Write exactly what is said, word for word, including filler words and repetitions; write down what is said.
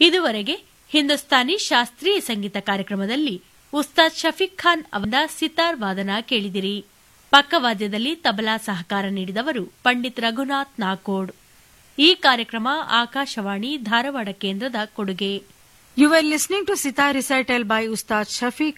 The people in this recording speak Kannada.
ಇದುವರೆಗೆ ಹಿಂದೂಸ್ತಾನಿ ಶಾಸ್ತ್ರೀಯ ಸಂಗೀತ ಕಾರ್ಯಕ್ರಮದಲ್ಲಿ ಉಸ್ತಾದ್ ಶಫೀಕ್ ಖಾನ್ ಅವರ ಸಿತಾರ್ ವಾದನ ಕೇಳಿದಿರಿ. ಪಕ್ಕವಾದ್ಯದಲ್ಲಿ ತಬಲಾ ಸಹಕಾರ ನೀಡಿದವರು ಪಂಡಿತ್ ರಘುನಾಥ್ ನಾಕೋಡ್. ಈ ಕಾರ್ಯಕ್ರಮ ಆಕಾಶವಾಣಿ ಧಾರವಾಡ ಕೇಂದ್ರದ ಕೊಡುಗೆ. You were listening to Sitar recital by Ustad Shafiq